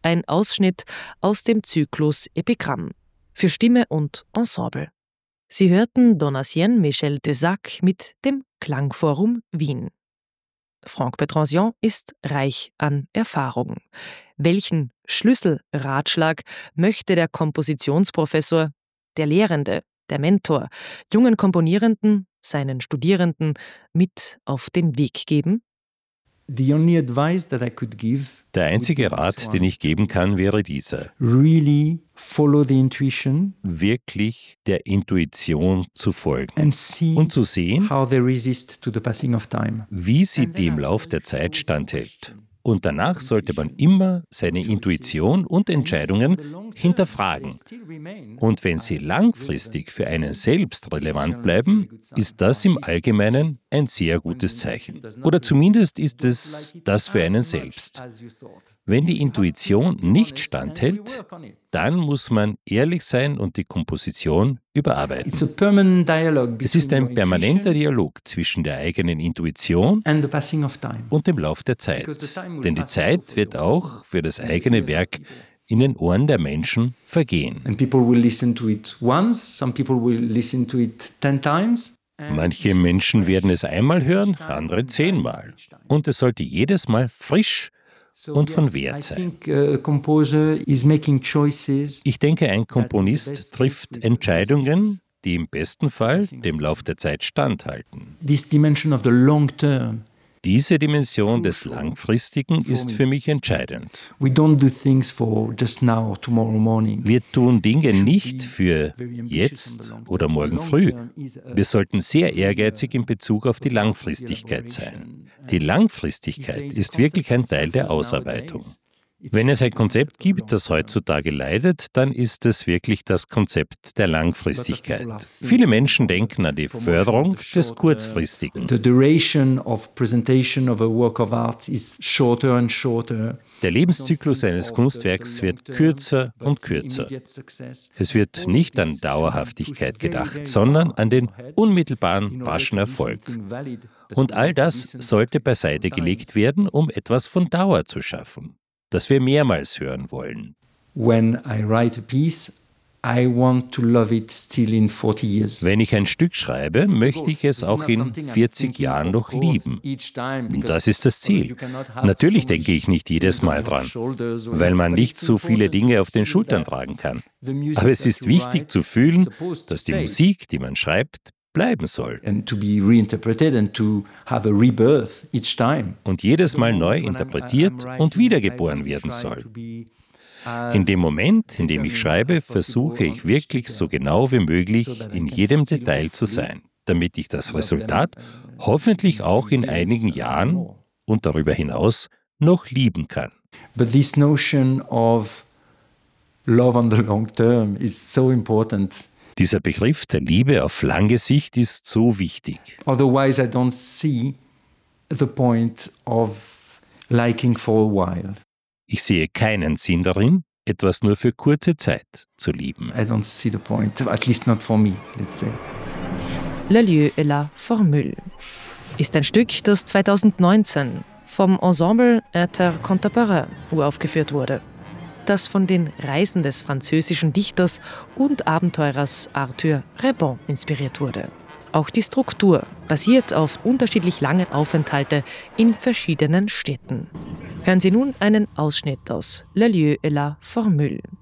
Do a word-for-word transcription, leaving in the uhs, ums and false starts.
ein Ausschnitt aus dem Zyklus Epigramm für Stimme und Ensemble. Sie hörten Donatien Michel Desac mit dem Klangforum Wien. Franck Petransian ist reich an Erfahrung. Welchen Schlüsselratschlag möchte der Kompositionsprofessor, der Lehrende, der Mentor, jungen Komponierenden, seinen Studierenden mit auf den Weg geben? Der einzige Rat, den ich geben kann, wäre dieser. Really follow the intuition. Wirklich der Intuition zu folgen And see und zu sehen, how they resist to the passing of time. wie sie dem Lauf der Zeit standhält. Und danach sollte man immer seine Intuition und Entscheidungen hinterfragen. Und wenn sie langfristig für einen selbst relevant bleiben, ist das im Allgemeinen ein sehr gutes Zeichen. Oder zumindest ist es das für einen selbst. Wenn die Intuition nicht standhält, dann muss man ehrlich sein und die Komposition überarbeiten. Es ist ein permanenter Dialog zwischen der eigenen Intuition und dem Lauf der Zeit. Denn die Zeit wird auch für das eigene Werk in den Ohren der Menschen vergehen. Manche Menschen werden es einmal hören, andere zehnmal. Und es sollte jedes Mal frisch und von Wert sein. Ich denke, ein Komponist trifft Entscheidungen, die im besten Fall dem Lauf der Zeit standhalten. Diese Dimension des Langfristigen ist für mich entscheidend. Wir tun Dinge nicht für jetzt oder morgen früh. Wir sollten sehr ehrgeizig in Bezug auf die Langfristigkeit sein. Die Langfristigkeit ist wirklich ein Teil der Ausarbeitung. Wenn es ein Konzept gibt, das heutzutage leidet, dann ist es wirklich das Konzept der Langfristigkeit. Viele Menschen denken an die Förderung des Kurzfristigen. Der Lebenszyklus eines Kunstwerks wird kürzer und kürzer. Es wird nicht an Dauerhaftigkeit gedacht, sondern an den unmittelbaren, raschen Erfolg. Und all das sollte beiseite gelegt werden, um etwas von Dauer zu schaffen, das wir mehrmals hören wollen. When I write a piece, I want to love it still in forty years. Wenn ich ein Stück schreibe, möchte ich es auch in vierzig Jahren noch lieben. Und das ist das Ziel. Natürlich denke ich nicht jedes Mal dran, weil man nicht so viele Dinge auf den Schultern tragen kann. Aber es ist wichtig zu fühlen, dass die Musik, die man schreibt, bleiben soll. Und jedes Mal neu interpretiert und wiedergeboren werden soll. In dem Moment, in dem ich schreibe, versuche ich wirklich so genau wie möglich in jedem Detail zu sein, damit ich das Resultat hoffentlich auch in einigen Jahren und darüber hinaus noch lieben kann. But this notion of love on the long term is so important. Dieser Begriff der Liebe auf lange Sicht ist so wichtig. Otherwise I don't see the point of liking for a while. Ich sehe keinen Sinn darin, etwas nur für kurze Zeit zu lieben. I don't see the point, at least not for me, let's say. Le lieu et la formule ist ein Stück, das zweitausendneunzehn vom Ensemble Intercontemporain uraufgeführt wurde, das von den Reisen des französischen Dichters und Abenteurers Arthur Rimbaud inspiriert wurde. Auch die Struktur basiert auf unterschiedlich langen Aufenthalte in verschiedenen Städten. Hören Sie nun einen Ausschnitt aus Le lieu et la formule.